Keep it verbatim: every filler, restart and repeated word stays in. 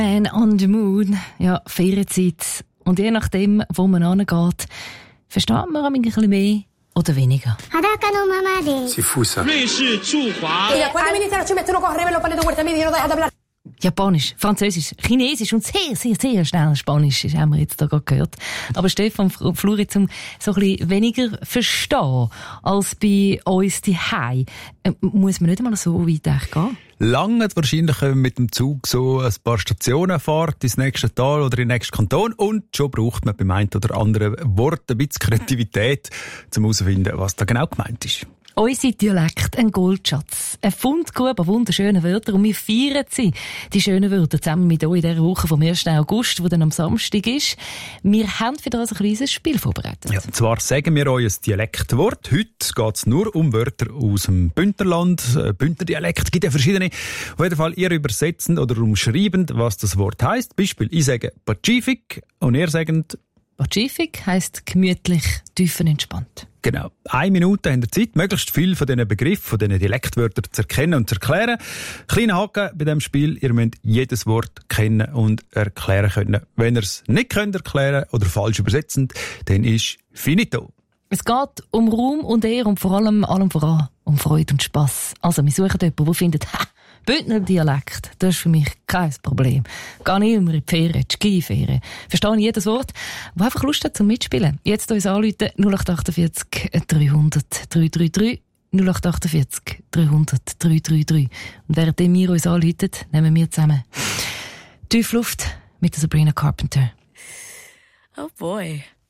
Man on the Moon, ja, Ferienzeit. Und je nachdem, wo man hingeht, versteht man ein bisschen mehr oder weniger. C'est fou, ça. Japanisch, Französisch, Chinesisch und sehr, sehr, sehr schnell Spanisch, das haben wir jetzt da gerade gehört. Aber Stefan Fluri, zum so ein bisschen weniger verstehen als bei uns daheim, äh, muss man nicht mal so weit gehen? Lange wahrscheinlich mit dem Zug so ein paar Stationen fahrt ins nächste Tal oder in den nächsten Kanton und schon braucht man beim einen oder anderen Wort ein bisschen Kreativität, um herauszufinden, was da genau gemeint ist. Unser Dialekt, ein Goldschatz, ein Fundgrube an wunderschönen Wörtern und wir feiern sie, die schönen Wörter, zusammen mit euch in dieser Woche vom ersten August, wo dann am Samstag ist. Wir haben für das ein kleines Spiel vorbereitet. Ja, und zwar sagen wir euch ein Dialektwort. Heute geht es nur um Wörter aus dem Bündnerland. Bündnerdialekt gibt ja verschiedene. Auf jeden Fall, ihr übersetzend oder umschreibend, was das Wort heisst. Beispiel, ich sage Pazifik und ihr sagt Pazifik heisst gemütlich, tiefenentspannt. Genau. Eine Minute habt ihr Zeit, möglichst viel von diesen Begriffen, von diesen Dialektwörtern zu erkennen und zu erklären. Kleiner Haken bei diesem Spiel, ihr müsst jedes Wort kennen und erklären können. Wenn ihr es nicht könnt erklären oder falsch übersetzen, dann ist finito. Es geht um Raum und Ehre und vor allem, allem voran um Freude und Spass. Also, wir suchen jemanden, der findet, ha, Bündner Dialekt, das ist für mich kein Problem. Gehe ich immer in die Ferien, die Skiferien. Verstehe ich jedes Wort, wo einfach Lust hat zum Mitspielen. Jetzt uns anrufen, null acht achtundvierzig dreihundert dreihundertdreiunddreißig, null acht achtundvierzig dreihundert dreihundertdreiunddreißig. Und während wir uns anrufen, nehmen wir zusammen Tief Luft mit der Sabrina Carpenter. Oh boy.